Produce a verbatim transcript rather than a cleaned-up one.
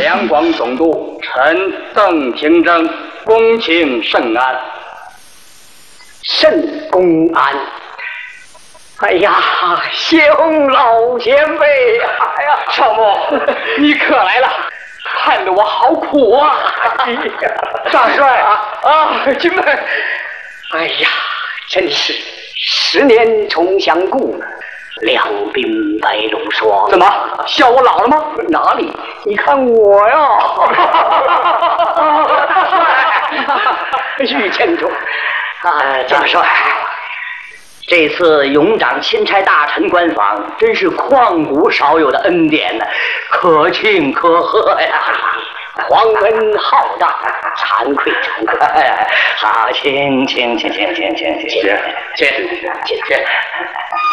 两广总督臣邓廷征恭请圣安。 圣公安。哎呀，谢洪老前辈！哎呀， 少牧，你可来了，看得我好苦啊！ 哎呀， 大帅啊啊，金门！ 哎呀，真是十年重相顾，两鬓白露霜。 怎么笑我老了吗？ 哪里？你看我呀！ 大帅， 御前中啊，大帅。这次勇长钦差大臣官访，真是旷古少有的恩典呢，可庆可贺呀！皇恩浩荡，惭愧惭愧。好，请请请请请请请请请请请。